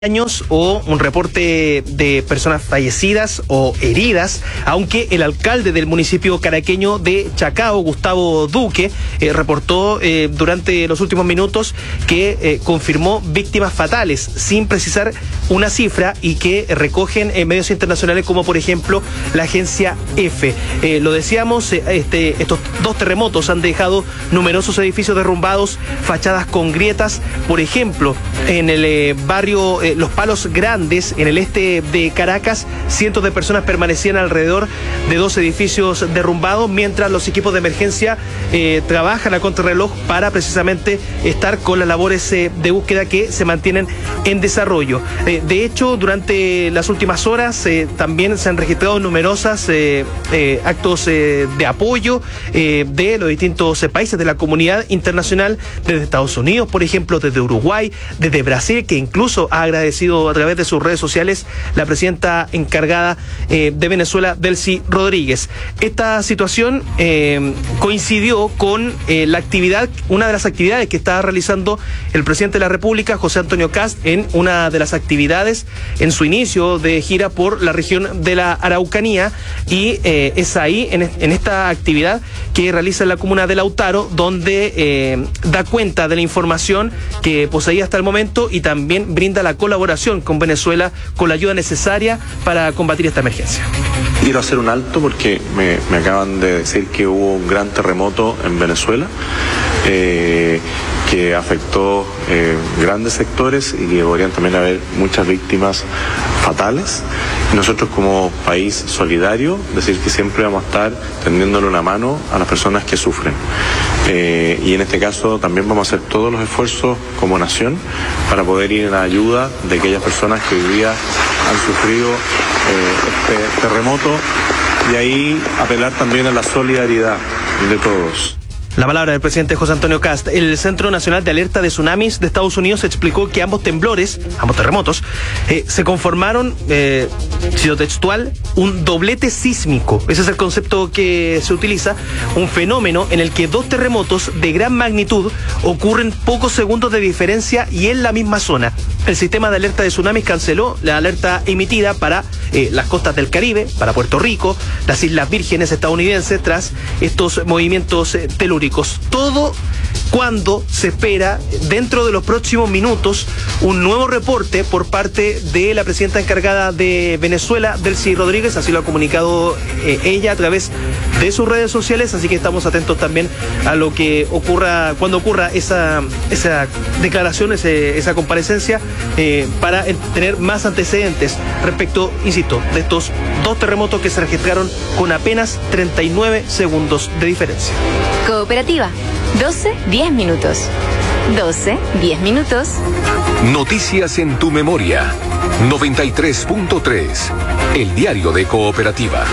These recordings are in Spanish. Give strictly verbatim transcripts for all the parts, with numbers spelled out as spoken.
años o un reporte de personas fallecidas o heridas, aunque el alcalde del municipio caraqueño de Chacao, Gustavo Duque, eh, reportó eh, durante los últimos minutos que eh, confirmó víctimas fatales, sin precisar una cifra, y que recogen en medios internacionales como por ejemplo la agencia EFE. Eh, lo decíamos, eh, este, estos dos terremotos han dejado numerosos edificios derrumbados, fachadas con grietas, por ejemplo, en el eh, barrio eh, Los Palos Grandes, en el este de Caracas, cientos de personas permanecían alrededor de dos edificios derrumbados, mientras los equipos de emergencia eh, trabajan a contrarreloj para precisamente estar con las labores eh, de búsqueda que se mantienen en desarrollo. Eh, de hecho, durante las últimas horas eh, también se han registrado numerosas eh, eh, actos eh, de apoyo eh, de los distintos eh, países de la comunidad internacional, desde Estados Unidos, por ejemplo, desde Uruguay, desde Brasil, que incluso ha agradecido a través de sus redes sociales la presidenta encargada eh, de Venezuela, Delcy Rodríguez. Esta situación eh, coincidió con eh, la actividad, una de las actividades que estaba realizando el presidente de la República, José Antonio Kast, en una de las actividades en su inicio de gira por la región de la Araucanía, y eh, es ahí, en, en esta actividad que realiza en la comuna de Lautaro, donde eh, da cuenta de la información que poseía hasta el momento y también brinda la colaboración con Venezuela con la ayuda necesaria para combatir esta emergencia. Quiero hacer un alto porque me, me acaban de decir que hubo un gran terremoto en Venezuela eh, que afectó eh, grandes sectores y que podrían también haber muchas víctimas fatales. Nosotros como país solidario, decir que siempre vamos a estar tendiéndole una mano a las personas que sufren. Eh, y en este caso también vamos a hacer todos los esfuerzos como nación para poder ir en la ayuda de aquellas personas que hoy día han sufrido eh, este terremoto, y ahí apelar también a la solidaridad de todos. La palabra del presidente José Antonio Kast. El Centro Nacional de Alerta de Tsunamis de Estados Unidos explicó que ambos temblores, ambos terremotos, eh, se conformaron, eh, cito textual, un doblete sísmico. Ese es el concepto que se utiliza, un fenómeno en el que dos terremotos de gran magnitud ocurren pocos segundos de diferencia y en la misma zona. El sistema de alerta de tsunamis canceló la alerta emitida para eh, las costas del Caribe, para Puerto Rico, las Islas Vírgenes estadounidenses, tras estos movimientos eh, telúricos. Todo cuando se espera, dentro de los próximos minutos, un nuevo reporte por parte de la presidenta encargada de Venezuela, Delcy Rodríguez. Así lo ha comunicado eh, ella a través de sus redes sociales, así que estamos atentos también a lo que ocurra, cuando ocurra esa, esa declaración, ese, esa comparecencia, eh, para tener más antecedentes respecto, insisto, de estos dos terremotos que se registraron con apenas treinta y nueve segundos de diferencia. Cooperativa, doce, diez minutos. doce, diez minutos. Noticias en tu memoria. noventa y tres punto tres. El diario de Cooperativa.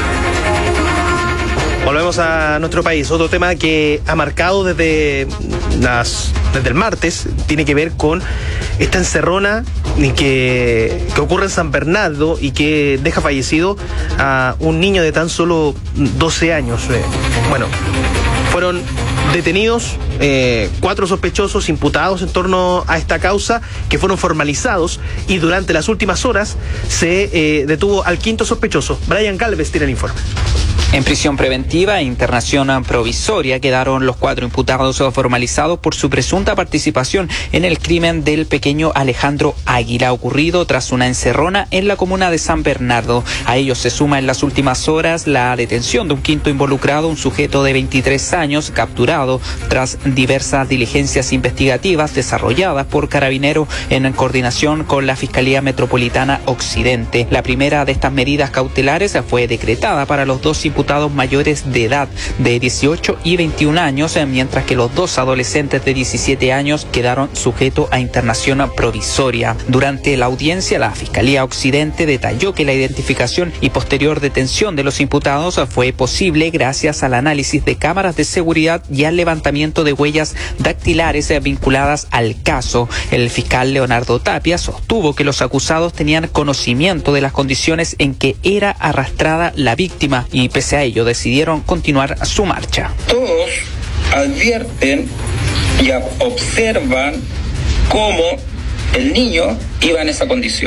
Volvemos a nuestro país. Otro tema que ha marcado desde, las, desde el martes tiene que ver con esta encerrona que, que ocurre en San Bernardo y que deja fallecido a un niño de tan solo doce años. Bueno, fueron detenidos eh, cuatro sospechosos imputados en torno a esta causa, que fueron formalizados, y durante las últimas horas se eh, detuvo al quinto sospechoso. Brian Galvez tiene el informe. En prisión preventiva e internación provisoria quedaron los cuatro imputados formalizados por su presunta participación en el crimen del pequeño Alejandro Águila, ocurrido tras una encerrona en la comuna de San Bernardo. A ellos se suma en las últimas horas la detención de un quinto involucrado, un sujeto de veintitrés años, capturado tras diversas diligencias investigativas desarrolladas por Carabineros en coordinación con la Fiscalía Metropolitana Occidente. La primera de estas medidas cautelares fue decretada para los dos imputados imputados mayores de edad de dieciocho y veintiún años, mientras que los dos adolescentes de diecisiete años quedaron sujetos a internación provisoria. Durante la audiencia, la Fiscalía Occidente detalló que la identificación y posterior detención de los imputados fue posible gracias al análisis de cámaras de seguridad y al levantamiento de huellas dactilares vinculadas al caso. El fiscal Leonardo Tapia sostuvo que los acusados tenían conocimiento de las condiciones en que era arrastrada la víctima y, pese a ello, decidieron continuar su marcha. Todos advierten y observan cómo El niño iba en esa condición.